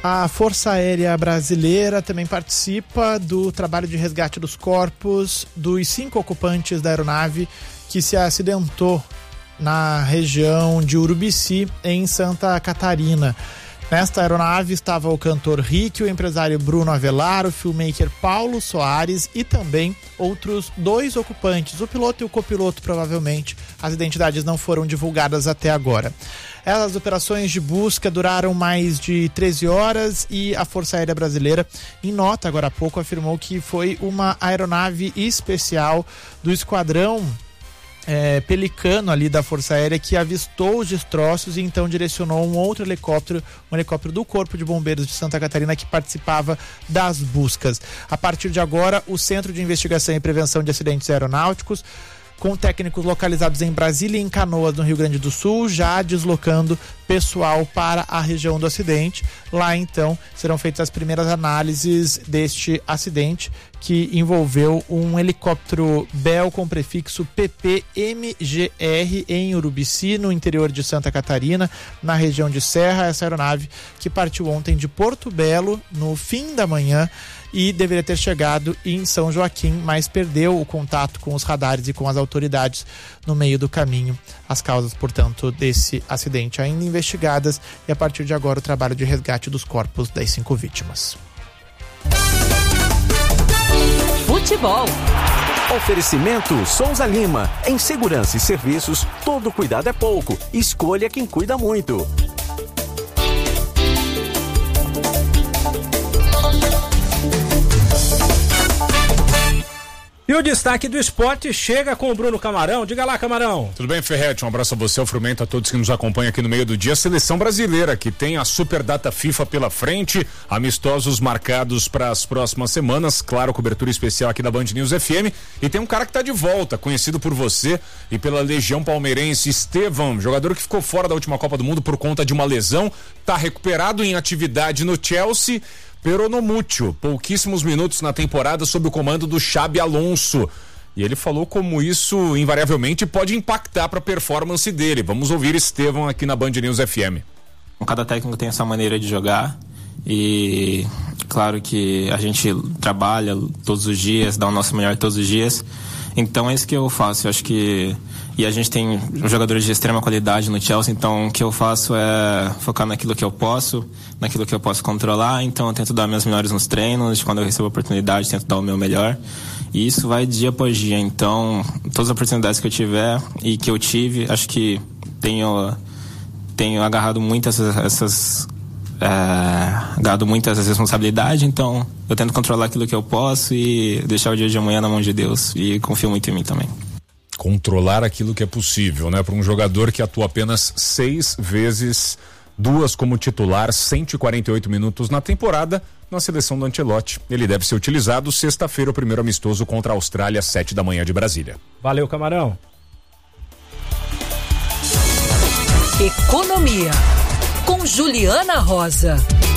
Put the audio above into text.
A Força Aérea Brasileira também participa do trabalho de resgate dos corpos dos 5 ocupantes da aeronave que se acidentou na região de Urubici, em Santa Catarina. Nesta aeronave estava o cantor Rick, o empresário Bruno Avelar, o filmmaker Paulo Soares e também outros 2 ocupantes, o piloto e o copiloto provavelmente. As identidades não foram divulgadas até agora. As operações de busca duraram mais de 13 horas e a Força Aérea Brasileira, em nota agora há pouco, afirmou que foi uma aeronave especial do esquadrão Pelicano ali da Força Aérea que avistou os destroços e então direcionou um outro helicóptero, um helicóptero do Corpo de Bombeiros de Santa Catarina que participava das buscas. A partir de agora, o Centro de Investigação e Prevenção de Acidentes Aeronáuticos, com técnicos localizados em Brasília e em Canoas, no Rio Grande do Sul, já deslocando pessoal para a região do acidente. Lá, então, serão feitas as primeiras análises deste acidente, que envolveu um helicóptero Bell com prefixo PPMGR em Urubici, no interior de Santa Catarina, na região de Serra. Essa aeronave que partiu ontem de Porto Belo, no fim da manhã, e deveria ter chegado em São Joaquim, mas perdeu o contato com os radares e com as autoridades no meio do caminho. As causas, portanto, desse acidente ainda investigadas e a partir de agora o trabalho de resgate dos corpos das 5 vítimas. Futebol. Oferecimento Souza Lima. Em segurança e serviços, todo cuidado é pouco. Escolha quem cuida muito. E o destaque do esporte chega com o Bruno Camarão. Diga lá, Camarão. Tudo bem, Ferretti? Um abraço a você, ao Frumento, a todos que nos acompanham aqui no meio do dia. Seleção brasileira, que tem a Super Data FIFA pela frente, amistosos marcados para as próximas semanas, claro, cobertura especial aqui da Band News FM. E tem um cara que tá de volta, conhecido por você e pela Legião Palmeirense, Estevão, jogador que ficou fora da última Copa do Mundo por conta de uma lesão, tá recuperado em atividade no Chelsea. Peronomútil, pouquíssimos minutos na temporada sob o comando do Xabi Alonso. E ele falou como isso invariavelmente pode impactar para a performance dele. Vamos ouvir Estevão aqui na Band News FM. Cada técnico tem essa maneira de jogar e claro que a gente trabalha todos os dias, dá o nosso melhor todos os dias. Então é isso que eu faço. Eu acho que e a gente tem jogadores de extrema qualidade no Chelsea, então o que eu faço é focar naquilo que eu posso controlar. Então eu tento dar minhas melhores nos treinos, quando eu recebo a oportunidade tento dar o meu melhor, e isso vai dia após dia. Então todas as oportunidades que eu tiver e que eu tive, acho que tenho agarrado muito essas responsabilidades. Então eu tento controlar aquilo que eu posso e deixar o dia de amanhã na mão de Deus, e confio muito em mim também. Controlar aquilo que é possível, né? Para um jogador que atua apenas 6 vezes, 2 como titular, 148 minutos na temporada, na seleção do Ancelotti. Ele deve ser utilizado sexta-feira, o primeiro amistoso contra a Austrália, 7 da manhã de Brasília. Valeu, Camarão. Economia, com Juliana Rosa.